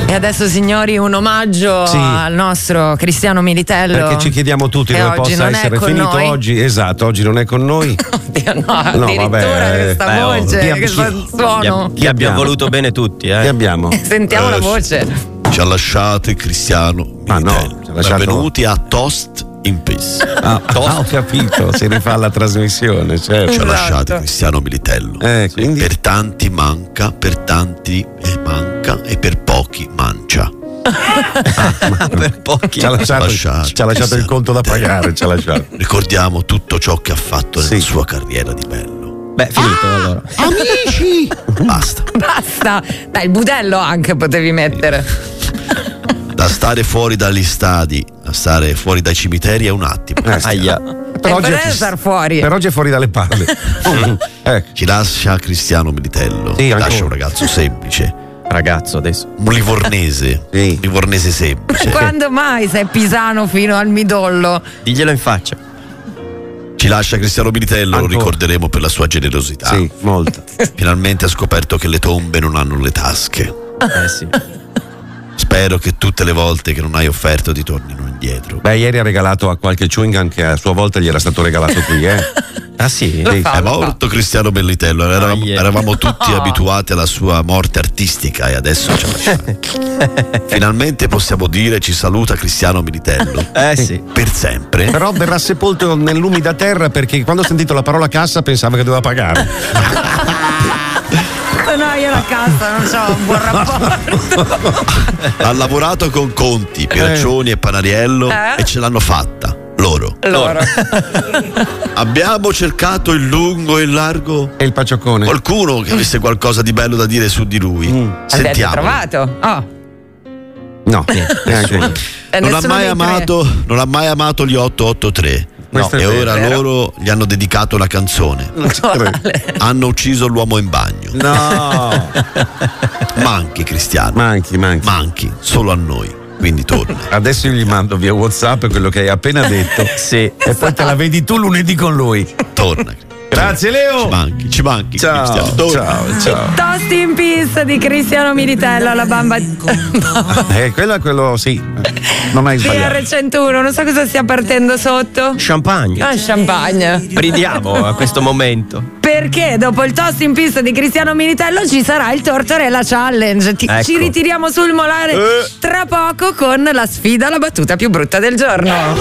E adesso, signori, un omaggio al nostro Cristiano Militello. Perché ci chiediamo tutti come possa essere finito noi. Oggi. Esatto, oggi non è con noi. Oddio, no, addirittura questa voce, questo suono. Chi abbiamo voluto bene tutti, Chi abbiamo? Sentiamo la voce. Ci ha lasciato Cristiano Militello. Benvenuti a Toast in Peace. Ho capito, si rifà la trasmissione, certo. Ci ha lasciato Cristiano Militello. Quindi... Per tanti manca, per tanti manca e per pochi mancia. Per pochi ci ha lasciato il conto da pagare. Ci ha lasciato. Ricordiamo tutto ciò che ha fatto nella sua carriera di bello. Beh, finito allora. Amici! Basta. Dai, il budello anche potevi mettere. Da stare fuori dagli stadi a stare fuori dai cimiteri è un attimo. Aia. Per oggi è fuori dalle palle. Ci lascia Cristiano Militello. Lascia un ragazzo semplice. Ragazzo adesso. Un livornese. Un livornese semplice. Quando mai sei pisano fino al midollo? Diglielo in faccia. Ci lascia Cristiano Militello, lo ricorderemo per la sua generosità. Sì, molto. Finalmente ha scoperto che le tombe non hanno le tasche. Sì. Spero che tutte le volte che non hai offerto ti tornino indietro. Beh, ieri ha regalato a qualche chewing gum che a sua volta gli era stato regalato qui, Ah sì? È morto Cristiano Militello. Eravamo tutti abituati alla sua morte artistica e adesso ce la finalmente possiamo dire ci saluta Cristiano Militello. Sì. Per sempre. Però verrà sepolto nell'umida terra perché quando ha sentito la parola cassa pensava che doveva pagare. No, io la cassa non c'ho un buon rapporto. Ha lavorato con Conti, Pieraccioni e Panariello e ce l'hanno fatta. Loro. Abbiamo cercato il lungo e il largo e il pacioccone. Qualcuno che avesse qualcosa di bello da dire su di lui. Sentiamo. Trovato? No, neanche. Non ha mai amato gli 883. E ora loro gli hanno dedicato una canzone. Hanno ucciso l'uomo in bagno. No. Manchi Cristiano. Manchi solo a noi. Quindi torna. Adesso io gli mando via WhatsApp quello che hai appena detto. Sì. E poi te la vedi tu lunedì con lui. Torna. Grazie Leo. Ci manchi. Ciao. Toast in Peace di Cristiano Militello, la bamba. Quello sì. Non hai sbagliato. CR101, non so cosa stia partendo sotto. Champagne. Champagne. Bridiamo a questo momento. Perché dopo il Toast in Peace di Cristiano Militello ci sarà il Tortorella Challenge. Ci ritiriamo sul molare tra poco con la sfida alla battuta più brutta del giorno.